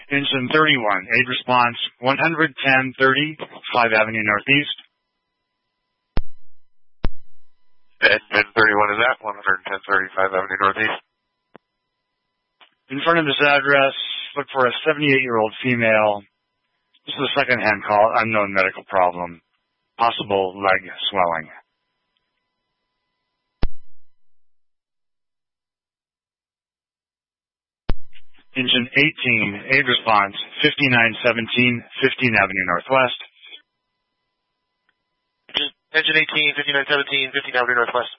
Engine 31, aid response 11030, 5 Avenue Northeast. Engine 31 is at 11030, 5 Avenue Northeast. In front of this address, look for a 78-year-old female. This is a second-hand call, unknown medical problem, possible leg swelling. Engine 18, aid response 5917, 15 Avenue Northwest. Engine 18, 5917, 15 Avenue Northwest.